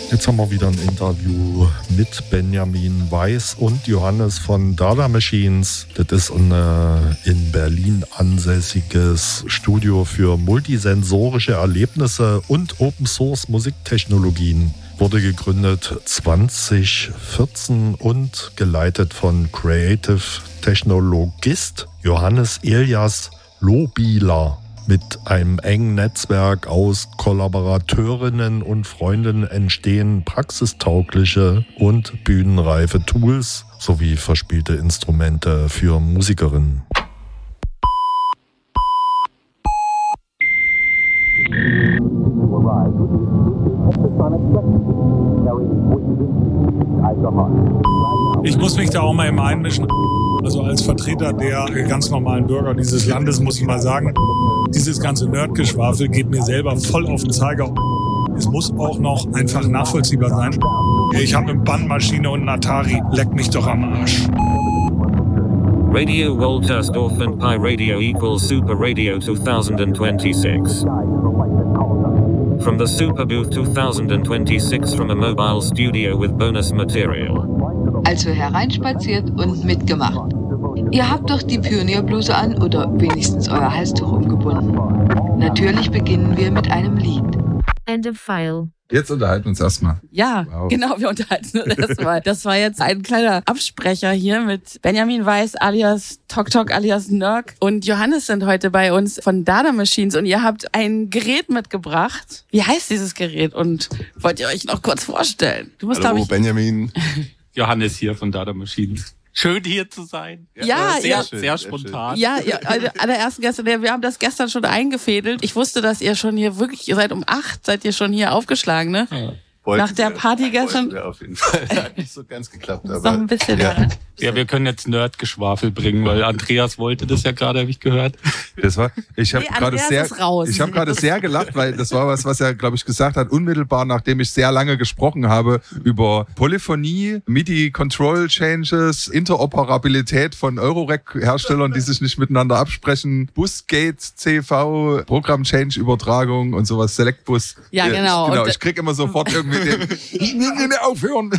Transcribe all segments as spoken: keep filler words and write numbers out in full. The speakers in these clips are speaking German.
Jetzt haben wir wieder ein Interview mit Benjamin Weiß und Johannes von Dada Machines. Das ist ein äh, in Berlin ansässiges Studio für multisensorische Erlebnisse und Open-Source-Musiktechnologien. Wurde gegründet zwanzig vierzehn und geleitet von Creative Technologist Johannes Elias Lohbieler. Mit einem engen Netzwerk aus Kollaborateurinnen und Freunden entstehen praxistaugliche und bühnenreife Tools sowie verspielte Instrumente für Musikerinnen. Ich muss mich da auch mal immer einmischen. Also als Vertreter der ganz normalen Bürger dieses Landes muss ich mal sagen, dieses ganze Nerdgeschwafel geht mir selber voll auf den Zeiger. Es muss auch noch einfach nachvollziehbar sein. Ich habe eine Bandmaschine und einen Atari. Leck mich doch am Arsch. Radio Woltersdorf and Pi Radio equals Super Radio twenty twenty-six. From the Super Booth twenty twenty-six from a mobile studio with bonus material. Also hereinspaziert und mitgemacht. Ihr habt doch die Pionierbluse an oder wenigstens euer Halstuch umgebunden. Natürlich beginnen wir mit einem Lied. End of file. Jetzt unterhalten wir uns erstmal. Ja, wow. Genau, wir unterhalten uns erstmal. Das war jetzt ein kleiner Absprecher hier mit Benjamin Weiß alias Tok Tok alias Nörg und Johannes sind heute bei uns von Dada Machines und ihr habt ein Gerät mitgebracht. Wie heißt dieses Gerät und wollt ihr euch noch kurz vorstellen? Du musst, Hallo, ich Benjamin. Johannes hier von Dada Machines. Schön hier zu sein. Ja, ja sehr, ja, schön, sehr spontan. Ja, ja, allerersten gestern, wir haben das gestern schon eingefädelt. Ich wusste, dass ihr schon hier wirklich, ihr seid um acht, seid ihr schon hier aufgeschlagen, ne? Ja. Wollten Nach der Party wir, gestern. Wir auf jeden Fall. Hat nicht so ganz geklappt, aber. Noch ein bisschen. Ja. Ja, wir können jetzt Nerdgeschwafel bringen, weil Andreas wollte das ja gerade, habe ich gehört. Das war, ich habe nee, gerade sehr, ich habe gerade sehr gelacht, weil das war was, was er, glaube ich, gesagt hat, unmittelbar nachdem ich sehr lange gesprochen habe über Polyphonie, MIDI-Control-Changes, Interoperabilität von Eurorack-Herstellern, die sich nicht miteinander absprechen, Busgate, C V, Programm-Change-Übertragung und sowas, Selectbus. Ja, genau. Genau, ich krieg immer sofort irgendwie den, ich will nicht aufhören.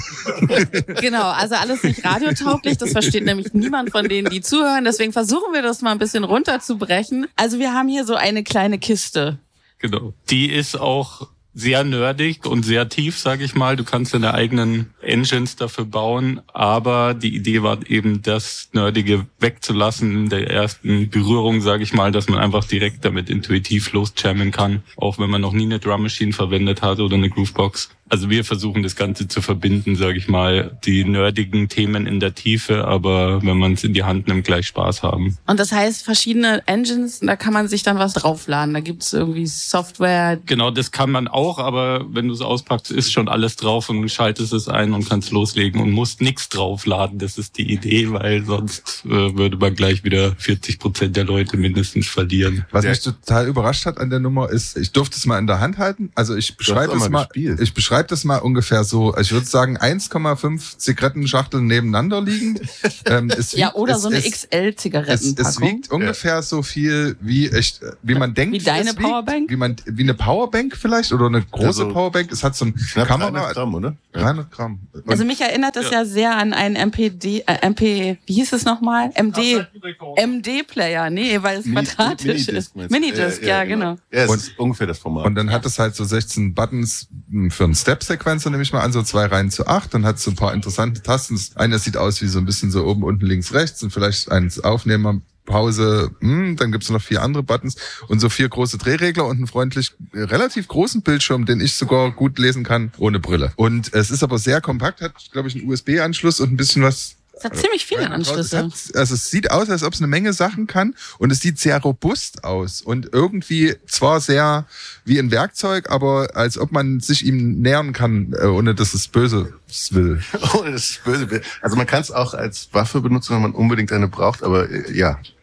Genau, also alles nicht radiotauglich. Das versteht nämlich niemand von denen, die zuhören. Deswegen versuchen wir das mal ein bisschen runterzubrechen. Also wir haben hier so eine kleine Kiste. Genau. Die ist auch sehr nerdig und sehr tief, sage ich mal. Du kannst deine eigenen Engines dafür bauen, aber die Idee war eben, das Nerdige wegzulassen in der ersten Berührung, sage ich mal, dass man einfach direkt damit intuitiv losjammen kann, auch wenn man noch nie eine Drum Machine verwendet hat oder eine Groovebox. Also wir versuchen das Ganze zu verbinden, sage ich mal, die nerdigen Themen in der Tiefe, aber wenn man es in die Hand nimmt, gleich Spaß haben. Und das heißt, verschiedene Engines, da kann man sich dann was draufladen, da gibt's irgendwie Software. Genau, das kann man auch, aber wenn du es auspackst, ist schon alles drauf und du schaltest es ein und kannst loslegen und musst nichts draufladen. Das ist die Idee, weil sonst äh, würde man gleich wieder vierzig Prozent der Leute mindestens verlieren. Was mich total überrascht hat an der Nummer ist, ich durfte es mal in der Hand halten, also ich beschreibe es mal, gespielt. ich beschreibe das mal ungefähr so, ich würde sagen eins Komma fünf Zigarettenschachteln nebeneinander liegend. ähm, es wiegt, ja, oder es, so eine es, X L-Zigarettenpackung. Es, es wiegt ungefähr ja. so viel, wie ich, wie man denkt. Wie deine wiegt, Powerbank? Wie man, wie eine Powerbank vielleicht oder eine große also, Powerbank. Es hat so ein Kamera. dreihundert Gramm, oder? dreihundert Gramm. Und also mich erinnert das ja, ja sehr an einen M P D, äh, M P, wie hieß es nochmal? M D, M D-Player, nee, weil es quadratisch ist. Minidisc, ja, ja, genau. Ja, es und, ist ungefähr das Format. Und dann hat es halt so sechzehn Buttons für einen Step-Sequencer, nehme ich mal an, so zwei Reihen zu acht. Dann hat es so ein paar interessante Tasten. Eine sieht aus wie so ein bisschen so oben, unten, links, rechts und vielleicht eins Aufnehmer, Pause, hm, dann gibt's noch vier andere Buttons und so vier große Drehregler und einen freundlich relativ großen Bildschirm, den ich sogar gut lesen kann ohne Brille. Und es ist aber sehr kompakt, hat, glaube ich, einen U S B-Anschluss und ein bisschen was. Es hat ziemlich viele Anschlüsse. Es hat, also es sieht aus, als ob es eine Menge Sachen kann und es sieht sehr robust aus und irgendwie zwar sehr wie ein Werkzeug, aber als ob man sich ihm nähern kann, ohne dass es böse will. Ohne dass es böse will. Also man kann es auch als Waffe benutzen, wenn man unbedingt eine braucht, aber ja.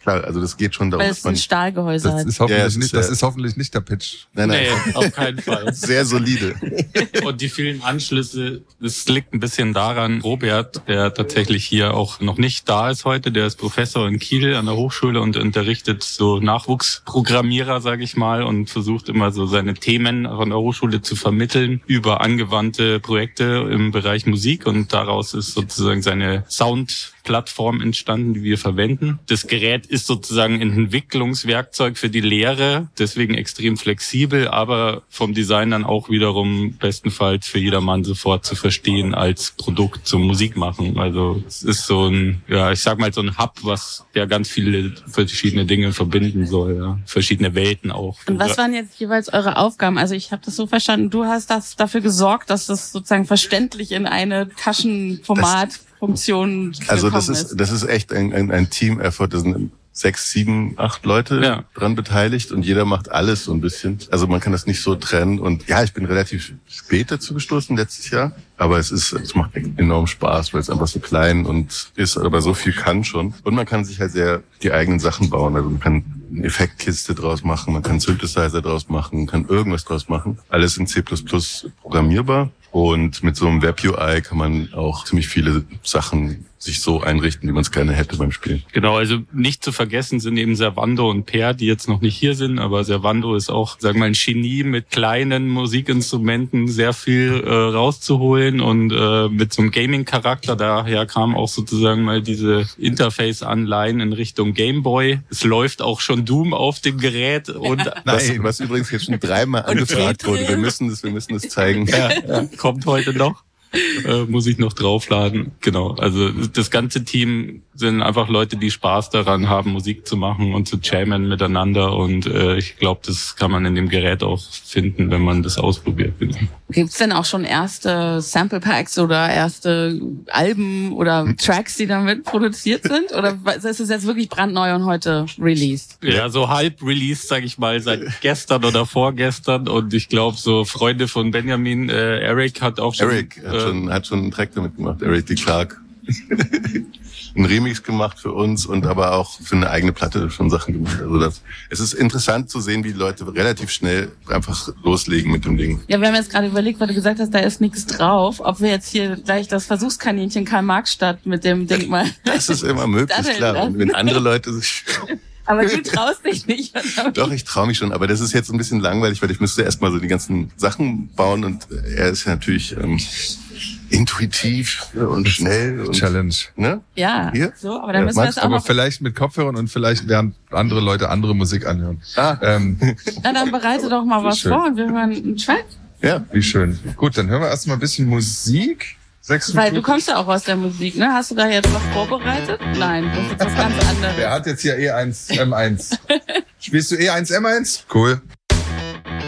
klar, also das geht schon darum, Weil dass es ein man... Stahlgehäuse Das hat. ist hoffentlich, Ja, das ist nicht, ja- das ist hoffentlich nicht der Pitch. Nein, nein, Nee, auf keinen Fall. sehr solide. Und die vielen Anschlüsse, das liegt ein bisschen daran, Robert, der tatsächlich hier auch noch nicht da ist heute, der ist Professor in Kiel an der Hochschule und unterrichtet so Nachwuchsprogrammierer, sage ich mal, und versucht immer so seine Themen von der Hochschule zu vermitteln über angewandte Projekte im Bereich Musik, und daraus ist sozusagen seine Soundplattform entstanden, die wir verwenden. Das Gerät ist sozusagen ein Entwicklungswerkzeug für die Lehre, deswegen extrem flexibel, aber vom Design dann auch wiederum bestenfalls für jedermann sofort zu verstehen als Produkt zum Musikmachen. Also es ist so ein, ja, ich sag mal so ein Hub, was ja ganz viele verschiedene Dinge verbinden soll, ja. Verschiedene Welten auch. Und was waren jetzt jeweils eure Aufgaben? Also ich habe das so verstanden, du hast das dafür gesorgt, dass das sozusagen verständlich in eine Taschenformatfunktion Also das gekommen ist, das ist echt ein, ein, ein Team-Effort. Da sind sechs, sieben, acht Leute Ja. dran beteiligt und jeder macht alles so ein bisschen. Also man kann das nicht so trennen. Und ja, ich bin relativ spät dazu gestoßen letztes Jahr. Aber es ist, es macht enorm Spaß, weil es einfach so klein und ist, aber so viel kann schon. Und man kann sich halt sehr die eigenen Sachen bauen. Also man kann eine Effektkiste draus machen, man kann Synthesizer draus machen, man kann irgendwas draus machen. Alles in C plus plus programmierbar. Und mit so einem Web-U I kann man auch ziemlich viele Sachen sich so einrichten, wie man es gerne hätte beim Spielen. Genau, also nicht zu vergessen sind eben Servando und Per, die jetzt noch nicht hier sind, aber Servando ist auch, sagen wir mal, ein Genie, mit kleinen Musikinstrumenten sehr viel äh, rauszuholen und äh, mit so einem Gaming-Charakter. Daher kam auch sozusagen mal diese Interface-Anleihen in Richtung Gameboy. Es läuft auch schon Doom auf dem Gerät und Was, was übrigens jetzt schon dreimal angefragt wurde. Wir müssen das, wir müssen das zeigen. ja, ja, kommt heute noch. Äh, muss ich noch draufladen. Genau, also das ganze Team sind einfach Leute, die Spaß daran haben, Musik zu machen und zu jammen miteinander, und äh, ich glaube, das kann man in dem Gerät auch finden, wenn man das ausprobiert. Gibt's denn auch schon erste Sample Packs oder erste Alben oder Tracks, die damit produziert sind? Oder ist es jetzt wirklich brandneu und heute released? Ja, so halb released, sag ich mal, seit gestern oder vorgestern, und ich glaube, so Freunde von Benjamin, äh, Eric hat auch schon... Eric hat, äh, schon, hat schon einen Track damit gemacht, Eric D. Clark. Ein Remix gemacht für uns und aber auch für eine eigene Platte schon Sachen gemacht. Also das, es ist interessant zu sehen, wie die Leute relativ schnell einfach loslegen mit dem Ding. Ja, wir haben jetzt gerade überlegt, weil du gesagt hast, da ist nichts drauf, ob wir jetzt hier gleich das Versuchskaninchen Karl-Marx-Stadt mit dem Ding mal... Das ist immer möglich, Daddeln klar. lassen. Wenn andere Leute sich... Aber du traust dich nicht. Doch, ich traue mich schon, aber das ist jetzt ein bisschen langweilig, weil ich müsste erstmal so die ganzen Sachen bauen, und er ist ja natürlich ähm, intuitiv und schnell. Und, Challenge. ne? Ja, Hier? so, aber dann Ja, müssen wir Max, das auch Aber noch... vielleicht mit Kopfhörern und vielleicht während andere Leute andere Musik anhören. Ah. Ähm, Na, dann bereite doch mal was Schön. vor und wir hören einen Track. Ja. wie schön. Gut, dann hören wir erstmal ein bisschen Musik. Sechs Weil du Minuten. kommst ja auch aus der Musik, ne? Hast du da jetzt was vorbereitet? Nein, das ist jetzt was ganz anderes. Wer hat jetzt hier E eins M eins? Spielst du E eins M eins? Cool.